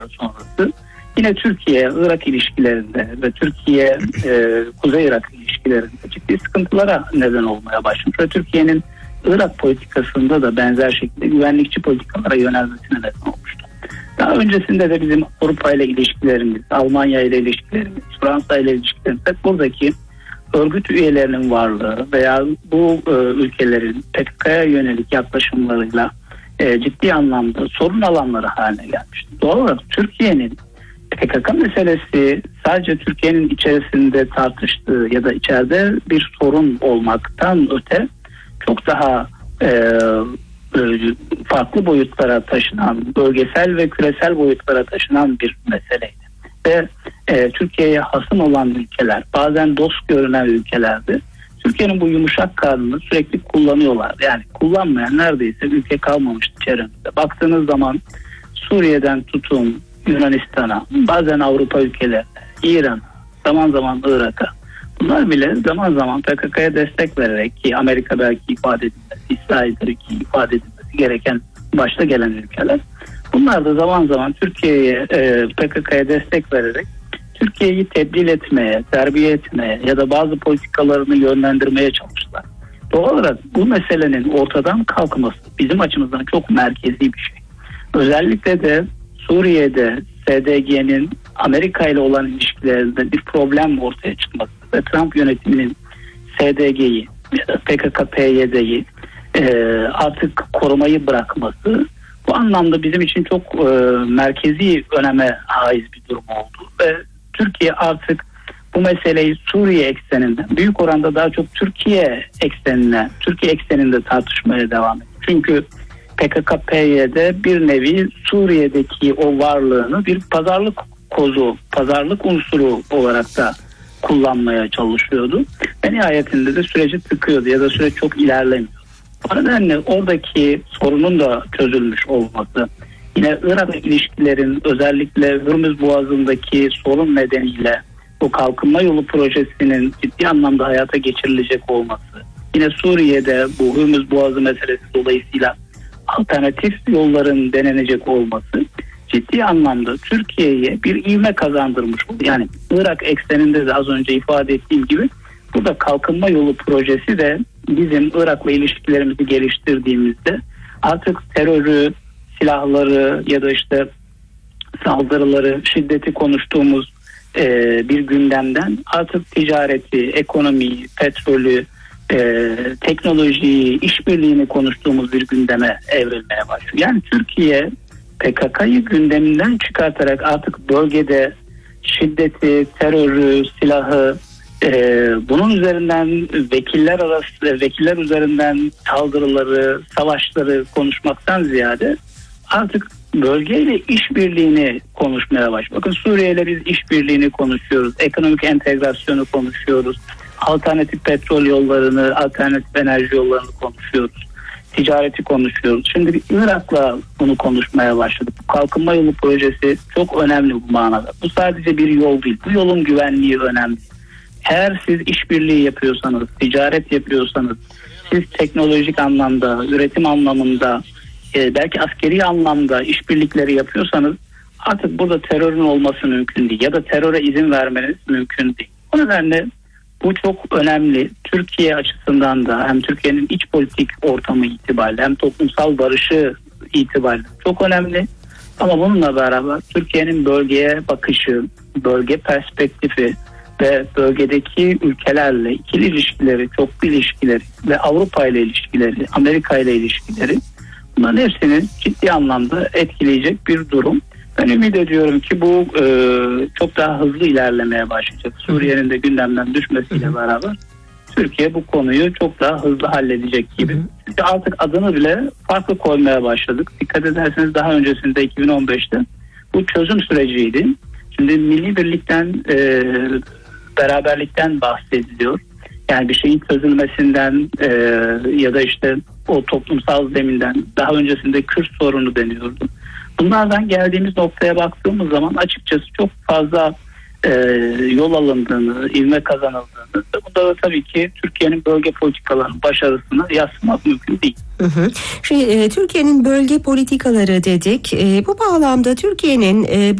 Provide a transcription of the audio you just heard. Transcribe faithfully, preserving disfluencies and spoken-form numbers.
sonrası yine Türkiye-Irak ilişkilerinde ve Türkiye-Kuzey Irak ilişkilerinde ciddi sıkıntılara neden olmaya başlamış ve Türkiye'nin Irak politikasında da benzer şekilde güvenlikçi politikalara yönelmesine neden olmuştu. Daha öncesinde de bizim Avrupa ile ilişkilerimiz, Almanya ile ilişkilerimiz, Fransa ile ilişkilerimiz, buradaki örgüt üyelerinin varlığı veya bu e, ülkelerin P K K'ya yönelik yaklaşımlarıyla e, ciddi anlamda sorun alanları haline gelmişti. Doğal olarak Türkiye'nin P K K meselesi sadece Türkiye'nin içerisinde tartıştığı ya da içeride bir sorun olmaktan öte çok daha e, farklı boyutlara taşınan, bölgesel ve küresel boyutlara taşınan bir meseleydi. Ve e, Türkiye'ye hasım olan ülkeler, bazen dost görünen ülkelerde Türkiye'nin bu yumuşak karnını sürekli kullanıyorlar. Yani kullanmayan neredeyse ülke kalmamıştı çevremizde. Baktığınız zaman Suriye'den tutun Yunanistan'a, bazen Avrupa ülkelerine, İran, zaman zaman Irak'a, bunlar bile zaman zaman P K K'ya destek vererek, ki Amerika belki ifade edilmesi, İsrail belki ifade edilmesi gereken başta gelen ülkeler, bunlar da zaman zaman Türkiye'ye, e, P K K'ya destek vererek Türkiye'yi tebdil etmeye, terbiye etmeye ya da bazı politikalarını yönlendirmeye çalıştılar. Doğal olarak bu meselenin ortadan kalkması bizim açımızdan çok merkezi bir şey. Özellikle de Suriye'de S D G'nin Amerika ile olan ilişkilerinde bir problem ortaya çıkması ve Trump yönetiminin S D G'yi ya da P K K P Y D'yi e, artık korumayı bırakması bu anlamda bizim için çok e, merkezi öneme haiz bir durum oldu ve Türkiye artık bu meseleyi Suriye ekseninden büyük oranda daha çok Türkiye eksenine, Türkiye ekseninde tartışmaya devam ediyor. Çünkü P K K P Y D bir nevi Suriye'deki o varlığını bir pazarlık kozu, pazarlık unsuru olarak da kullanmaya çalışıyordu. Ve nihayetinde de süreci tıkıyordu ya da süreç çok ilerlemiyor. O nedenle oradaki sorunun da çözülmüş olması, yine Irak ilişkilerin özellikle Hürmüz Boğazı'ndaki sorun nedeniyle bu kalkınma yolu projesinin ciddi anlamda hayata geçirilecek olması, yine Suriye'de bu Hürmüz Boğazı meselesi dolayısıyla alternatif yolların denenecek olması ciddi anlamda Türkiye'ye bir ivme kazandırmış oldu. Yani Irak ekseninde de az önce ifade ettiğim gibi burada kalkınma yolu projesi de bizim Irak'la ilişkilerimizi geliştirdiğimizde artık terörü, silahları ya da işte saldırıları, şiddeti konuştuğumuz e, bir gündemden artık ticareti, ekonomiyi, petrolü, e, teknolojiyi, işbirliğini konuştuğumuz bir gündeme evrilmeye başlıyor. Yani Türkiye P K K'yı gündeminden çıkartarak artık bölgede şiddeti, terörü, silahı, e, bunun üzerinden vekiller arası, vekiller üzerinden saldırıları, savaşları konuşmaktan ziyade artık bölgeyle işbirliğini konuşmaya başlıyor. Bakın Suriye'yle biz işbirliğini konuşuyoruz, ekonomik entegrasyonu konuşuyoruz, alternatif petrol yollarını, alternatif enerji yollarını konuşuyoruz, ticareti konuşuyoruz. Şimdi bir Irak'la bunu konuşmaya başladık. Bu kalkınma yolu projesi çok önemli bu manada. Bu sadece bir yol değil. Bu yolun güvenliği önemli. Eğer siz işbirliği yapıyorsanız, ticaret yapıyorsanız, siz teknolojik anlamda, üretim anlamında, e, belki askeri anlamda işbirlikleri yapıyorsanız artık burada terörün olması mümkün değil. Ya da teröre izin vermeniz mümkün değil. O nedenle bu çok önemli. Türkiye açısından da hem Türkiye'nin iç politik ortamı itibariyle hem toplumsal barışı itibariyle çok önemli. Ama bununla beraber Türkiye'nin bölgeye bakışı, bölge perspektifi ve bölgedeki ülkelerle ikili ilişkileri, çoklu ilişkileri ve Avrupa ile ilişkileri, Amerika ile ilişkileri, bunların hepsini ciddi anlamda etkileyecek bir durum. Ben ümit ediyorum ki bu e, çok daha hızlı ilerlemeye başlayacak. Suriye'nin de gündemden düşmesiyle beraber Türkiye bu konuyu çok daha hızlı halledecek gibi. Çünkü artık adını bile farklı koymaya başladık. Dikkat ederseniz daha öncesinde iki bin on beşte bu çözüm süreciydi. Şimdi milli birlikten, e, beraberlikten bahsediliyor. Yani bir şeyin çözülmesinden e, ya da işte o toplumsal zeminden, daha öncesinde Kürt sorunu deniyordu. Bunlardan geldiğimiz noktaya baktığımız zaman açıkçası çok fazla e, yol alındığını, ivme kazanıldığını, bu da tabii ki Türkiye'nin bölge politikalarının başarısını yadsımak mümkün değil. Hı hı. Şey, e, Türkiye'nin bölge politikaları dedik. E, bu bağlamda Türkiye'nin e,